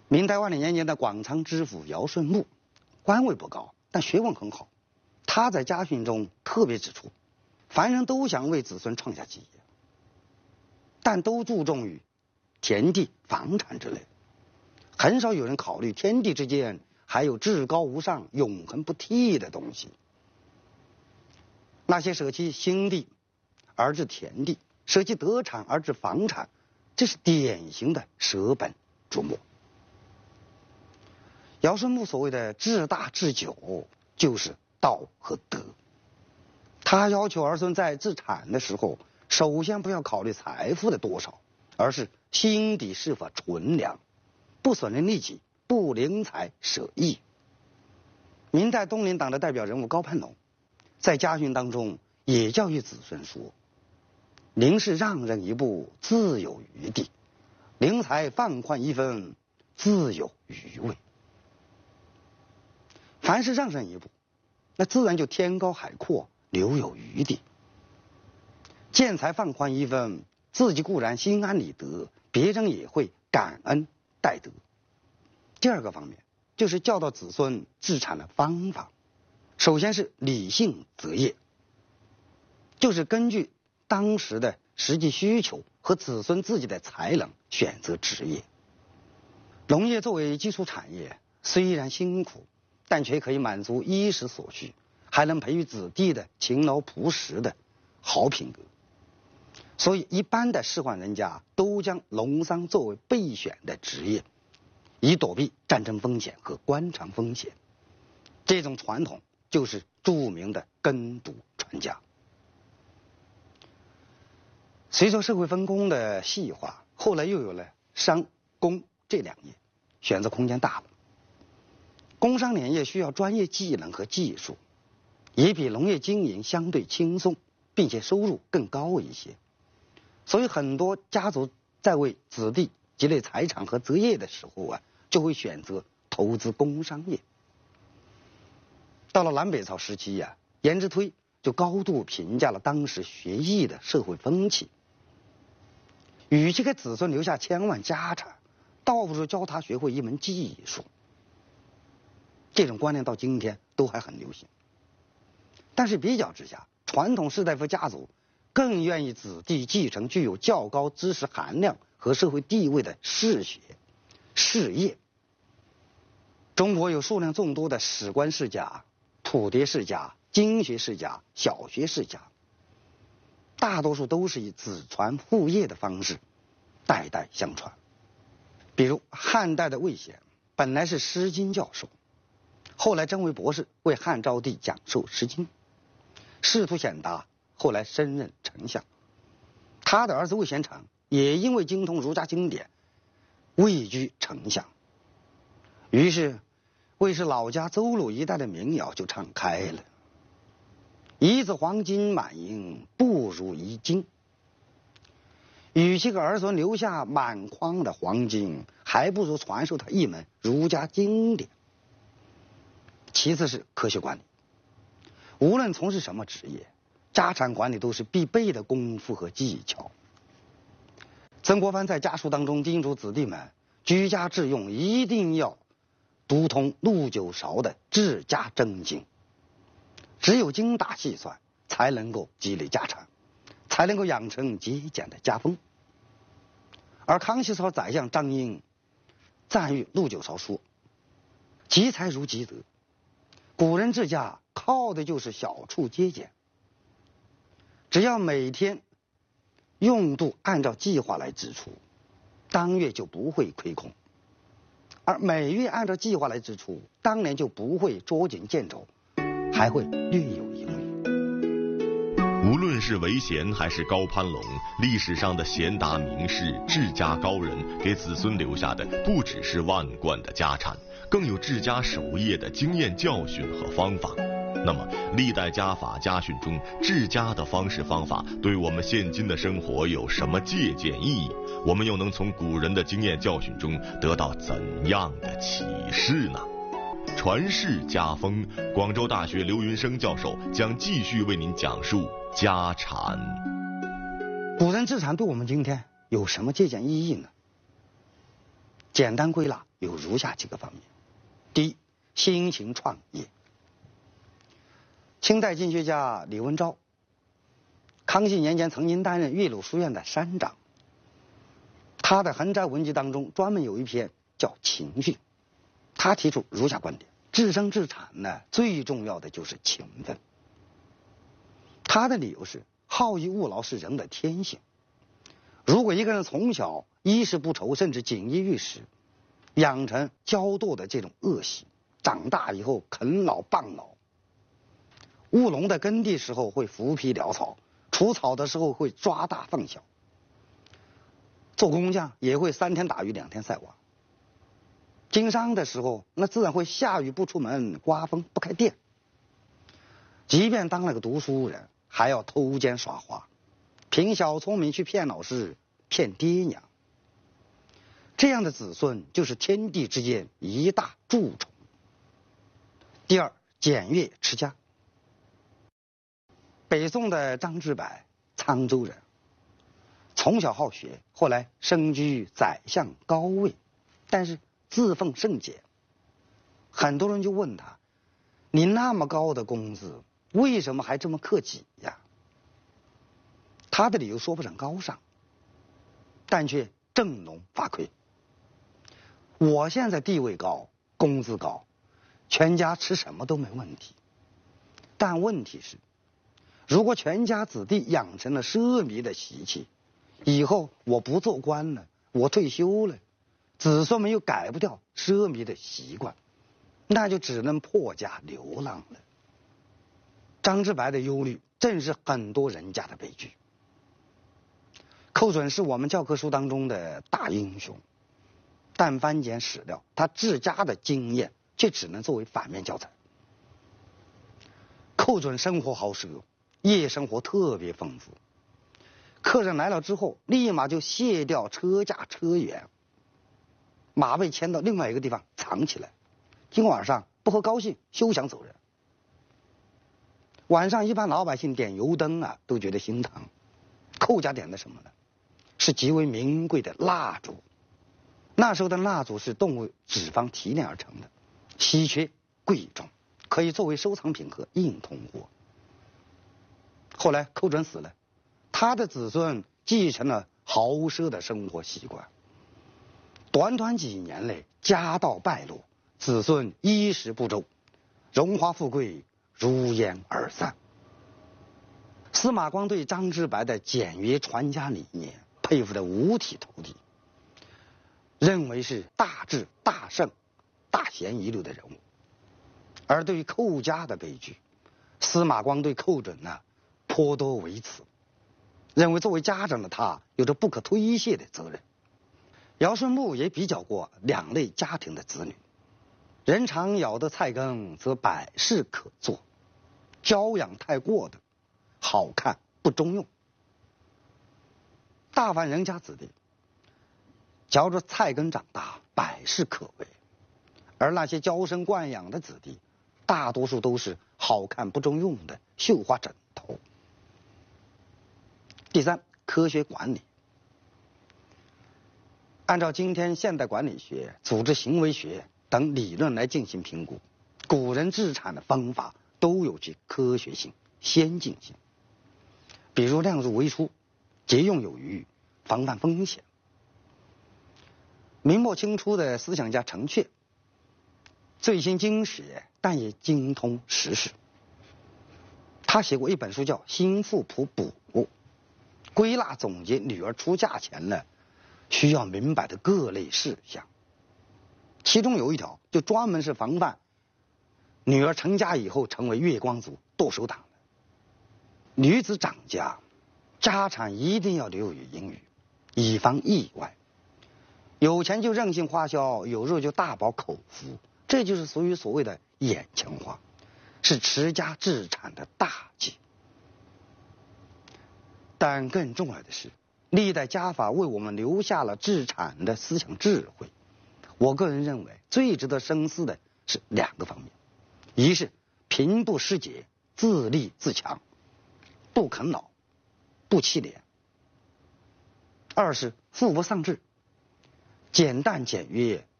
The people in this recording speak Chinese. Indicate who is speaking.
Speaker 1: 明代万历年间的广昌知府姚顺睦，官位不高，但学问很好。他在家训中特别指出，凡人都想为子孙创下基业，但都注重于田地、房产之类，很少有人考虑天地之间还有至高无上、永恒不替的东西。那些舍弃兴地而治田地，舍弃德产而治房产，这是典型的舍本逐末。姚顺睦所谓的治大治久，就是道和德。他要求儿孙在自产的时候，首先不要考虑财富的多少，而是心底是否纯良，不损人利己，不灵财舍义。明代东林党的代表人物高攀龙，在家训当中也教育子孙说：宁是让人一步，自有余地；灵财放宽一分，自有余味。凡是让人一步，那自然就天高海阔，留有余地。见财放宽一分，自己固然心安理得，别人也会感恩戴德。第二个方面就是教导子孙治产的方法，首先是理性择业，就是根据当时的实际需求和子孙自己的才能选择职业。农业作为基础产业，虽然辛苦，但却可以满足衣食所需，还能培育子弟的勤劳朴实的好品格。所以一般的仕宦人家都将农桑作为备选的职业，以躲避战争风险和官场风险。这种传统就是著名的耕读传家。随着社会分工的细化，后来又有了商工这两业，选择空间大了。工商两业需要专业技能和技术，也比农业经营相对轻松，并且收入更高一些。所以很多家族在为子弟积累财产和择业的时候就会选择投资工商业。到了南北朝时期颜之推就高度评价了当时学艺的社会风气。与其给子孙留下千万家产，倒不如教他学会一门技术。这种观念到今天都还很流行。但是比较之下，传统士大夫家族更愿意子弟继承具有较高知识含量和社会地位的士学、士业。中国有数量众多的史官世家、土牒世家、经学世家、小学世家，大多数都是以子传父业的方式代代相传。比如汉代的魏显本来是诗经教授，后来升为博士，为汉昭帝讲授诗经。仕途显达，后来升任丞相。他的儿子魏显成也因为精通儒家经典，位居丞相。于是魏氏老家邹鲁一带的民谣就唱开了：一子黄金满盈，不如一金。与其给儿孙留下满筐的黄金，还不如传授他一门儒家经典。其次是科学管理，无论从事什么职业，家产管理都是必备的功夫和技巧。曾国藩在家书当中叮嘱子弟们，居家致用一定要读通陆九韶的治家真经，只有精打细算，才能够积累家产，才能够养成节俭的家风。而康熙朝宰相张英赞誉陆九韶说：积财如积德，古人治家靠的就是小处节俭，只要每天用度按照计划来支出，当月就不会亏空；而每月按照计划来支出，当年就不会捉襟见肘，还会略有盈余。
Speaker 2: 无论是韦贤还是高攀龙，历史上的贤达名士、治家高人，给子孙留下的不只是万贯的家产，更有治家守业的经验教训和方法。那么历代家法家训中治家的方式方法对我们现今的生活有什么借鉴意义？我们又能从古人的经验教训中得到怎样的启示呢？传世家风，广州大学刘云生教授将继续为您讲述家产。
Speaker 1: 古人治产对我们今天有什么借鉴意义呢？ 简单归纳有如下几个方面。第一，新型创业。清代经学家李文昭，康熙年间曾经担任岳麓书院的山长。他的《横斋文集》当中专门有一篇叫《情训》，他提出如下观点：治生治产呢，最重要的就是勤奋。他的理由是，好逸恶劳是人的天性。如果一个人从小衣食不愁，甚至锦衣玉食，养成骄惰的这种恶习，长大以后啃老傍老，务农的耕地时候会浮皮潦草，除草的时候会抓大放小，做工匠也会3天打鱼2天晒网，经商的时候那自然会下雨不出门，刮风不开店。即便当了个读书人，还要偷奸耍滑，凭小聪明去骗老师，骗爹娘。这样的子孙就是天地之间一大蛀虫。第二，简约持家。北宋的张之白，沧州人，从小好学，后来升居宰相高位，但是自奉甚俭。很多人就问他，你那么高的工资，为什么还这么克己呀？他的理由说不上高尚，但却振聋发聩。我现在地位高，工资高，全家吃什么都没问题。但问题是，如果全家子弟养成了奢靡的习气，以后我不做官了，我退休了，子孙们又改不掉奢靡的习惯，那就只能破家流浪了。张之白的忧虑正是很多人家的悲剧。寇准是我们教科书当中的大英雄，但翻检史料，他治家的经验却只能作为反面教材。寇准生活豪奢，夜生活特别丰富，客人来了之后，立马就卸掉车架车辕，马被牵到另外一个地方藏起来，今晚上不喝高兴，休想走人。晚上一般老百姓点油灯啊，都觉得心疼，寇家点的什么呢？是极为名贵的蜡烛。那时候的蜡烛是动物脂肪提炼而成的，稀缺贵重，可以作为收藏品和硬通货。后来寇准死了，他的子孙继承了豪奢的生活习惯，短短几年内家道败落，子孙衣食不周，荣华富贵如烟而散。司马光对张之白的简约传家理念佩服得五体投地，认为是大智大圣大贤一流的人物。而对于寇家的悲剧，司马光对寇准呢颇多微词，认为作为家长的他有着不可推卸的责任。尧舜墓也比较过两类家庭的子女，人常咬的菜羹则百事可做，教养太过的好看不中用。大凡人家子弟嚼着菜羹长大，百事可为，而那些娇生惯养的子弟，大多数都是好看不中用的绣花枕头。第三，科学管理。按照今天现代管理学、组织行为学等理论来进行评估，古人治产的方法都有其科学性、先进性。比如量入为出，节用有余，防范风险。明末清初的思想家程阙，最新经学，但也精通时事。他写过一本书叫《新妇谱补》，归纳总结女儿出嫁前呢需要明白的各类事项。其中有一条就专门是防范女儿成家以后成为月光族、剁手党的。女子长家，家产一定要留有盈余，以防意外。有钱就任性花销，有肉就大饱口福，这就是属于所谓的眼前花，是持家治产的大忌。但更重要的是，历代家法为我们留下了治产的思想智慧。我个人认为最值得深思的是两个方面，一是贫不失节，自立自强，不啃老，不欺廉；二是富不丧志， 简单简约，